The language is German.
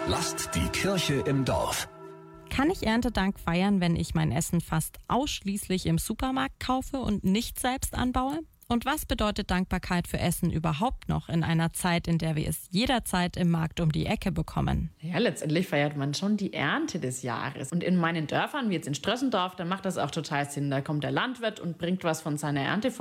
Lasst die Kirche im Dorf. Kann ich Erntedank feiern, wenn ich mein Essen fast ausschließlich im Supermarkt kaufe und nicht selbst anbaue? Und was bedeutet Dankbarkeit für Essen überhaupt noch in einer Zeit, in der wir es jederzeit im Markt um die Ecke bekommen? Ja, letztendlich feiert man schon die Ernte des Jahres. Und in meinen Dörfern, wie jetzt in Strössendorf, da macht das auch total Sinn. Da kommt der Landwirt und bringt was von seiner Ernte